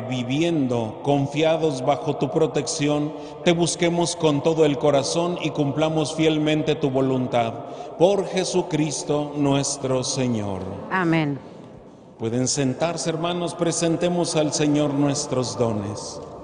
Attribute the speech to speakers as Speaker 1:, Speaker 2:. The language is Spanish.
Speaker 1: viviendo confiados bajo tu protección, te busquemos con todo el corazón y cumplamos fielmente tu voluntad. Por Jesucristo nuestro Señor.
Speaker 2: Amén.
Speaker 1: Pueden sentarse, hermanos, presentemos al Señor nuestros dones.